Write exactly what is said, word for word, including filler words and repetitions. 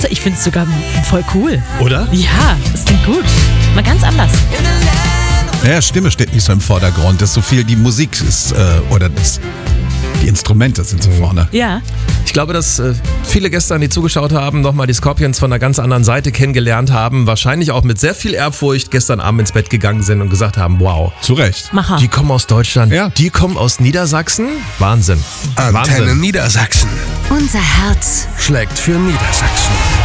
ich finde es sogar voll cool. Oder? Ja, es klingt gut. Mal ganz anders. Naja, Stimme steht nicht so im Vordergrund. Das ist so viel, die Musik ist, äh, oder das, die Instrumente sind so vorne. Ja. Ich glaube, dass äh, viele gestern, die zugeschaut haben, nochmal die Scorpions von einer ganz anderen Seite kennengelernt haben. Wahrscheinlich auch mit sehr viel Ehrfurcht gestern Abend ins Bett gegangen sind und gesagt haben, wow. Zu Recht. Macher. Die kommen aus Deutschland, Ja. die kommen aus Niedersachsen. Wahnsinn. Antenne Wahnsinn. Niedersachsen Unser Herz schlägt für Niedersachsen.